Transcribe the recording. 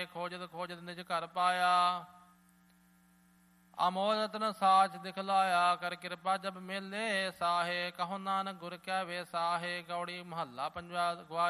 ਖੋਜਤ ਖੋਜਤ ਨਿਜ ਘਰ ਪਾਇਆ। ਅਮੋਲ ਰਤਨ ਸਾਚ ਦਿਖਲਾਇਆ, ਕਰ ਕਿਰਪਾ ਜਬ ਮੇਲੇ ਸਾਹੇ। ਕਹੋ ਨਾਨਕ ਗੁਰ ਕੈ ਵੇ ਸਾਹੇ। ਗੌੜੀ ਮਹੱਲਾ ਪੰਜਵਾ।